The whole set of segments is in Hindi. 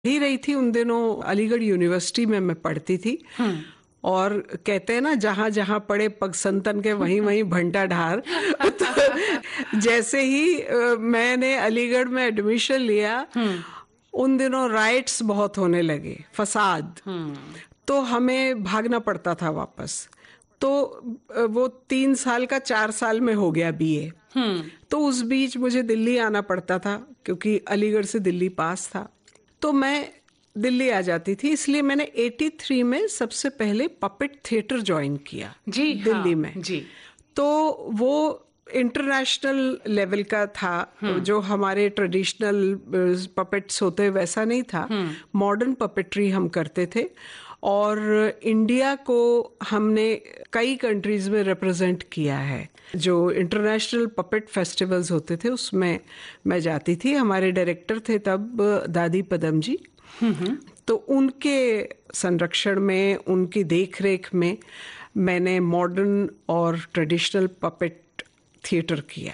ही रही थी उन दिनों, अलीगढ़ यूनिवर्सिटी में मैं पढ़ती थी। और कहते हैं ना, जहां जहां पड़े पग संतन के वहीं वहीं भंटा ढार। तो जैसे ही मैंने अलीगढ़ में एडमिशन लिया, उन दिनों राइट्स बहुत होने लगे, फसाद। तो हमें भागना पड़ता था वापस। तो वो 3 साल का 4 साल में हो गया बीए। तो उस बीच मुझे दिल्ली आना पड़ता था, क्योंकि अलीगढ़ से दिल्ली पास था। तो मैं दिल्ली आ जाती थी, इसलिए मैंने 83 में सबसे पहले पपेट थिएटर ज्वाइन किया जी, दिल्ली में। जी। तो वो इंटरनेशनल लेवल का था, जो हमारे ट्रेडिशनल पपेट्स होते वैसा नहीं था। मॉडर्न पपेट्री हम करते थे, और इंडिया को हमने कई कंट्रीज में रिप्रेजेंट किया है। जो इंटरनेशनल पपेट फेस्टिवल्स होते थे उसमें मैं जाती थी। हमारे डायरेक्टर थे तब दादी पदम जी। तो उनके संरक्षण में, उनकी देखरेख में मैंने मॉडर्न और ट्रेडिशनल पपेट थिएटर किया।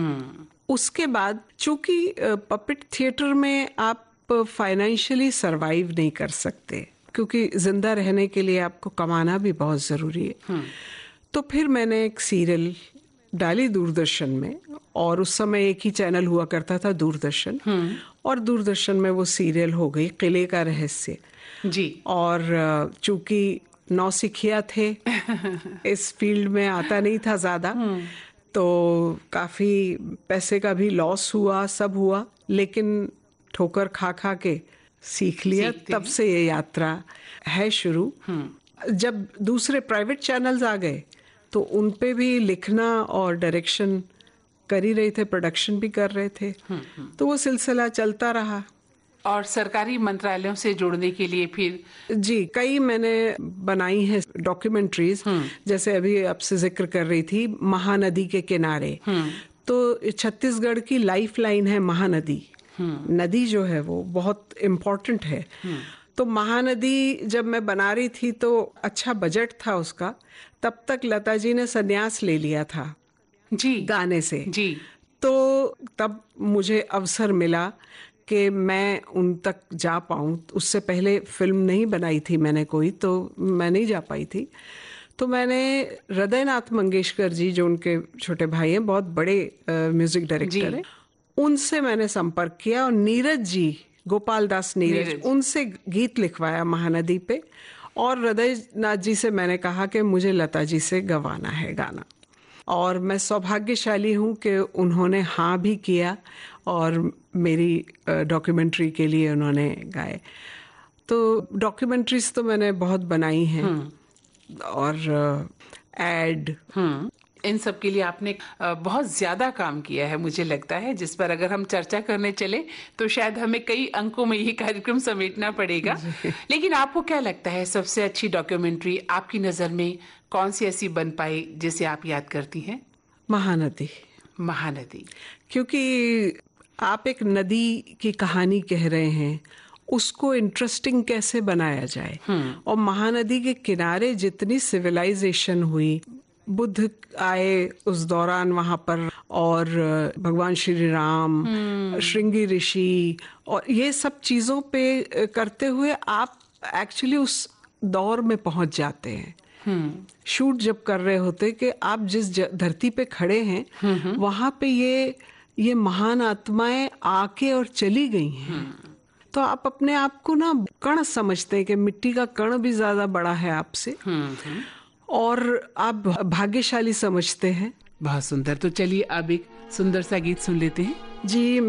उसके बाद चूंकि पपेट थिएटर में आप फाइनेंशियली सरवाइव नहीं कर सकते, क्योंकि जिंदा रहने के लिए आपको कमाना भी बहुत जरूरी है। तो फिर मैंने एक सीरियल डाली दूरदर्शन में, और उस समय एक ही चैनल हुआ करता था, दूरदर्शन। और दूरदर्शन में वो सीरियल हो गई किले का रहस्य जी। और चूंकि नौसिखिया थे, इस फील्ड में आता नहीं था ज्यादा, तो काफी पैसे का भी लॉस हुआ, सब हुआ, लेकिन ठोकर खा खा के सीख लिया। तब से ये यात्रा है शुरू। जब दूसरे प्राइवेट चैनल्स आ गए तो उन पे भी लिखना और डायरेक्शन कर ही रहे थे, प्रोडक्शन भी कर रहे थे। तो वो सिलसिला चलता रहा। और सरकारी मंत्रालयों से जुड़ने के लिए फिर? जी, कई मैंने बनाई हैं डॉक्यूमेंट्रीज। जैसे अभी आपसे जिक्र कर रही थी महानदी के किनारे, तो छत्तीसगढ़ की लाइफ लाइन है महानदी। नदी जो है वो बहुत इम्पोर्टेंट है। तो महानदी जब मैं बना रही थी तो अच्छा बजट था उसका। तब तक लता जी ने संन्यास ले लिया था जी गाने से। जी। तो तब मुझे अवसर मिला कि मैं उन तक जा पाऊं। उससे पहले फिल्म नहीं बनाई थी मैंने कोई, तो मैं नहीं जा पाई थी। तो मैंने हृदयनाथ मंगेशकर जी, जो उनके छोटे भाई हैं, बहुत बड़े म्यूजिक डायरेक्टर हैं, उनसे मैंने संपर्क किया। और नीरज जी, गोपाल दास नीरज, उनसे गीत लिखवाया महानदी पे। और हृदयनाथ जी से मैंने कहा कि मुझे लता जी से गवाना है गाना। और मैं सौभाग्यशाली हूँ कि उन्होंने हाँ भी किया, और मेरी डॉक्यूमेंट्री के लिए उन्होंने गाए। तो डॉक्यूमेंट्रीज तो मैंने बहुत बनाई हैं, और एड, इन सब के लिए आपने बहुत ज्यादा काम किया है, मुझे लगता है, जिस पर अगर हम चर्चा करने चले तो शायद हमें कई अंकों में ये कार्यक्रम समेटना पड़ेगा। लेकिन आपको क्या लगता है, सबसे अच्छी डॉक्यूमेंट्री आपकी नजर में कौन सी ऐसी बन पाई जिसे आप याद करती हैं? महानदी। महानदी, क्योंकि आप एक नदी की कहानी कह रहे हैं, उसको इंटरेस्टिंग कैसे बनाया जाए। और महानदी के किनारे जितनी सिविलाइजेशन हुई, बुद्ध आए उस दौरान वहां पर, और भगवान श्री राम, श्रृंगी ऋषि, और ये सब चीजों पे करते हुए आप एक्चुअली उस दौर में पहुंच जाते हैं। शूट जब कर रहे होते कि आप जिस धरती पे खड़े हैं वहां पे ये महान आत्माएं आके और चली गई हैं। तो आप अपने आप को ना कण समझते हैं कि मिट्टी का कण भी ज्यादा बड़ा है आपसे, और आप भाग्यशाली समझते हैं। बहुत सुंदर। तो चलिए अब एक सुंदर सा गीत सुन लेते हैं। जी।